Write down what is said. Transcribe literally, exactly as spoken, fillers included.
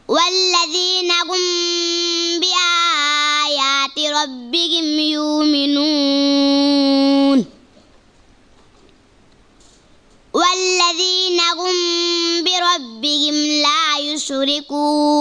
والذين هم بآيات ربهم يؤمنون والذين هم بربهم لا يشركون